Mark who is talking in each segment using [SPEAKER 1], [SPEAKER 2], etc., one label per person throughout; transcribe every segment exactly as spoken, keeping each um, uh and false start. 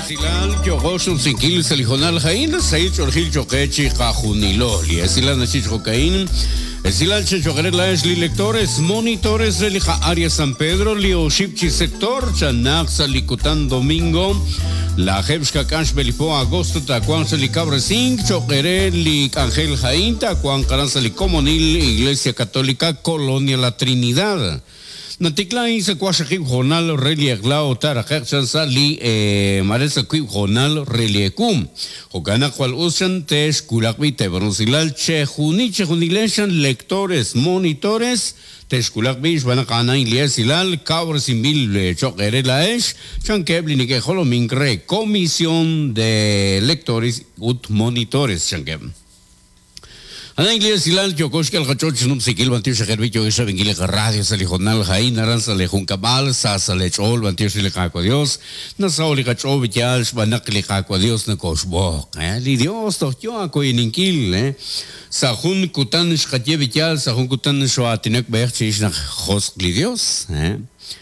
[SPEAKER 1] Silal Jogoshun Sinkil Salijonal Jain, Said Chorgil Choquechi Cajunilo, Liesilan Chichocain, Silal Chichoquelas, Li lectores, monitores de Lija Área San Pedro, Lio Shipchi Sector, Chanac Salicutan Domingo, La Jebska Cash Belipo, Agosto, Tacuan Salicabra Sing, Choquere, Li Ángel Jain, Tacuan Caran Salicomonil, Iglesia Católica, Colonia La Trinidad. Natiklan sa kwasakib honal reliaglao tarakaksan sa li maresa kwib honal reliekum. Hogana kwal usan tes kulakbi tebarusilal che juni che junileshan lectores monitores tes kulakbi banakana iliesilal cabra simbil chokere laesh chankebli ni que holomingre comisión de lectores ut monitores chankeb. Ana inglés silal jokoshkel gachoch num sikil bantiu shakerbi yo esa vengile radio salijonal hain naran sale junkabal sa sale chol bantiu sile kako dios na sauli gacho vital banakli kako dios na kosbo eh li dios to yo ako ininkil eh sa hun kutan shkatye vital sa hun kutan shwatinek berchish na khos li dios eh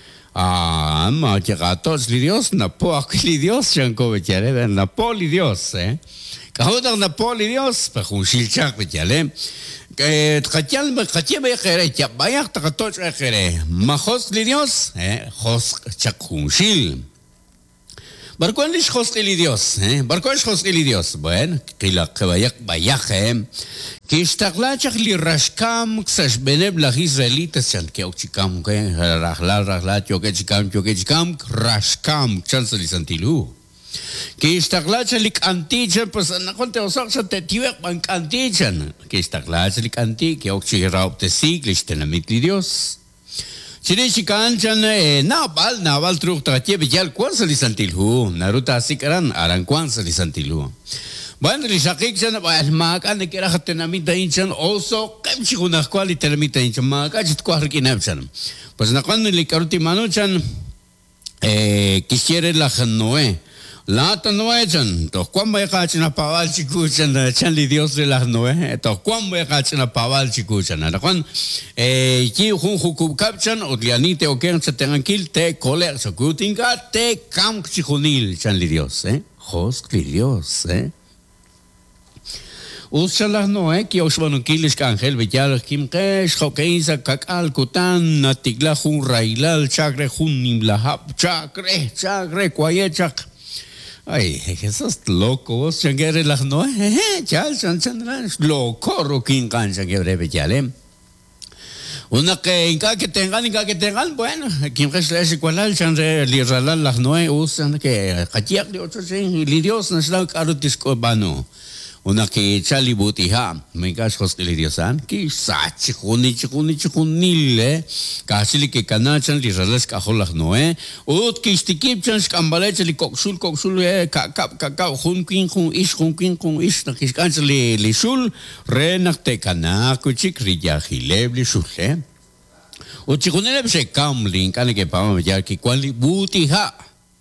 [SPEAKER 1] ah ma que gatos li dios na po li dios chanko vital eh na po li dios eh Kahodak na poli Dios, pa kung silchak bitale. Eh, tkatyal ba katya ba kere, tya bayak takatoch kere. Mahos li Dios, eh, hos chak kung sil. Barkuan lish hos li Dios, eh, barkuan lish hos li Dios. Bueno, kila kabayak bayak eh. Kistakla chak li rashkam ksash beneb la Israelitas chan ke okchikam ke rahla rahla choke chikam choke chikam rashkam chan sali santilu. Que istaglacha lik antichen pues na konte osok sa tetiwek ang antichen que istaglacha lik anti que okchi raup te siglis tenamit li Dios chine chikanchan na bal na bal truk tatie bijal kwan sa lisantilhu naruta sikaran aran kwan sa lisantilhu bueno li shakik chan ba makan ne kera tenamit dainchan also kemchi kunah kwali tenamit dainchan maka jit kwar kinapchan pues na kon li karuti manuchan eh quisiera la Noé Lata Noé chan, to kwan ba yakachin na pawal chiku chan chan li Dios de la Noé, to kwan ba yakachin na pawal chiku chan, na kwan eh ki hun hukub kap chan odlianite o ken sa tengakil te koler sa kutinga te kam chikunil chan li Dios, eh, hos li Dios, eh. Usala Noé ki osmanukilish ka angel vital kim kesh khokeisa kakal kutan natigla hun railal chakre hun nimlahap chakre chakre kwayechak. Ay, Jesús loco, vos changuere las no, eh, chal, chan, chan, loco, roquín, can, changuere, bechale. Una que inca que tengan, inca que tengan, bueno, quien resle se cualal, chanre, li ralal las no, usan que, kachiak de otro sin, li Dios, nos da caro discobano. Una que chali butiha, me cash hostel diosan, que sachi, juni, chuni, chunil, eh, casi que canachan, li rales cajolas no, eh, ut que stikip chans cambalech, li coxul, coxul, eh, cacap, cacao, junquin, jun, ish, junquin, jun, ish, na kiscans li, li sul, renak te canaco, chicrilla, gileb, li sul, eh. Ut chikunele se camlin, cane que pama, ya que quali butiha.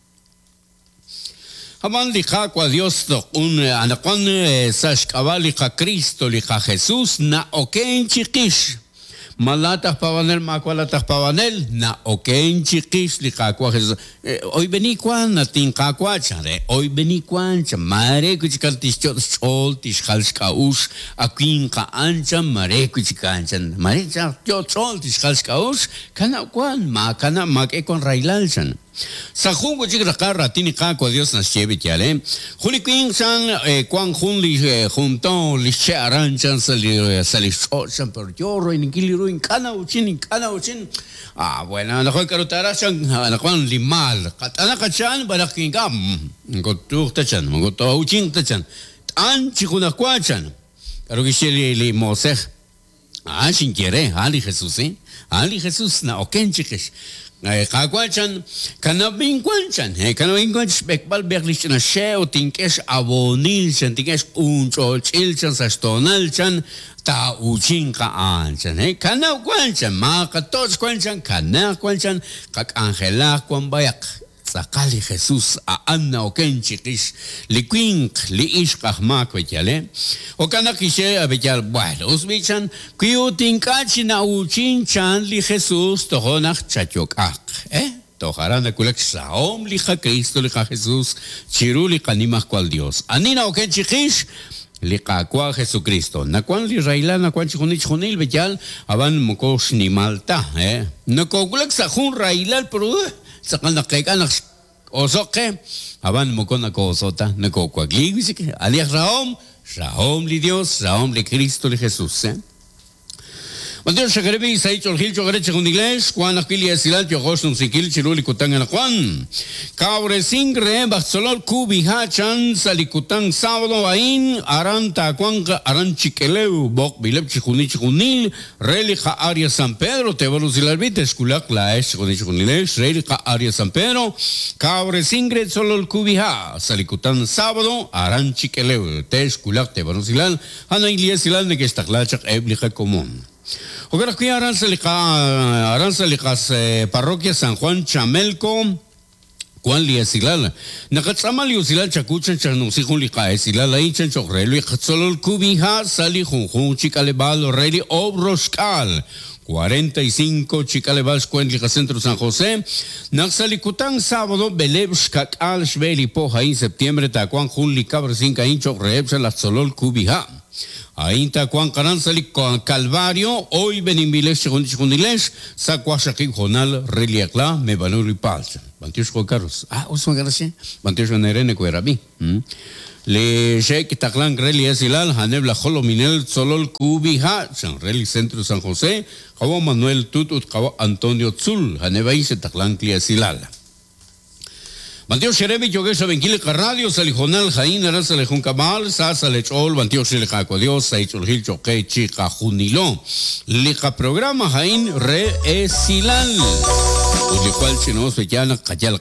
[SPEAKER 1] Haman lija kwa Dios un anakon sash kabalija Cristo lija Jesús na oken chikish malatas pavanel makwalatas pavanel na oken chikish lija kwa Jesús hoy vení kwan natin ka kwa chare hoy vení kwan chamare kuchikantis chol tis halska us akin ka ancha mare kuchikanchan mare cha chol tis halska us kana kwan ma kana mak e kon railalchan Sa jungo chigra carra tini kako Dios nas chebe tiale. Juli queen san quan junli junton li charanchan sali sali ochan per jorro in giliru in kana uchin in kana uchin. Ah bueno, na ko karutara san na quan li mal. Katana kachan balakin gam. Gotu tachan, gotu uchin tachan. An chikuna kwachan. Karo gisheli li moseh. Ah sin quiere, ali Jesús, eh. Ali Jesús na oken chikish. Kakwanchan, kanabing kwanchan, eh, kanabing kwanchan, bekbal berlich na sheo, tinkesh abonil chan, tinkesh unchol chilchan, sa stonal chan, ta uchin ka anchan, eh, kanab kwanchan, ma katoch kwanchan, kanab kwanchan, kak angela kwan bayak. Sakali Jesús a Anna o Kenchikish, li Quink, li Ishkahmak, Vetiale, o Kanakishe, a Vetial, bueno, Usbichan, Kiutinkachi na Uchin Chan, li Jesús, Tohonach Chachokak, eh? tojarán de culak saom lija Cristo lija Jesús chiru lija nimas cual Dios anina o que chichish lija cual Jesucristo na cual Israel na cual chichunich junil bechal aban mokos ni malta eh na culak sa jun railal pero sa kana kaikan osoke aban mokona kosota na kokwagli alias raom raom li Dios raom li Cristo li Jesús eh Mateo Shakarebi Saicho Gil Chogareche con inglés, Juan Aquili Asilal Yogosh Num Sikil Chiruli Kutang Juan. Cabre Singre Baxolol Kubi Hachan Salikutang Sábado Ain Aranta Cuanca Aranchikeleu Bok Bilep Chikuni Chikunil Relija Aria San Pedro Tebalu Silarbite Skulak Laesh Chikunilesh Relija Aria San Pedro Cabre Singre Solol Kubi Ha Salikutang Sábado Aranchikeleu Teskulak Tebalu Silal Hana Ilia Silal de que está clachak Eblija común. Hogar aquí Aranzalica, Aranzalicas, Parroquia San Juan Chamelco, Juan Liasilal, Nakatsamal Yusilal Chacuchan Chanusijun Lica, Silala Inchan Chorrelo, Solol Kubija, Sali Junjun, Chicalebal, Reli Obroskal. cuarenta y cinco Chicalebal Cuenlica Centro San José Naxalicután sábado Belebskak al Shveli Poja en septiembre Tacuan Junli Cabresinca Incho Reepsa la Solol Kubija ahí Tacuan Caranzali Calvario hoy Benimbiles Chiguniles Sacuashaki Jonal Reliacla Mebanuri Palcha Bantios Carlos ah Osman Garcia Bantios Nerene Cuerabi Le Sheikh Taklan Reli Esilal, Hanebla Jolominel, Solol Kubija, San Reli Centro San José, Jawa Manuel Tutut, Jawa Antonio Tzul, Haneba Ise Taklan Clia Esilal. Bantio Sherebi, Yogesha Benquile Radio, Salijonal, Jain, Aranza Lejun Kamal, Sasa Lechol, Bantio Shelejaco Dios, Saichol Gil Choque, Chica Junilo, Lija Programa, Jain, Re Esilal. Ulicual Chinos, Vellana, Cayal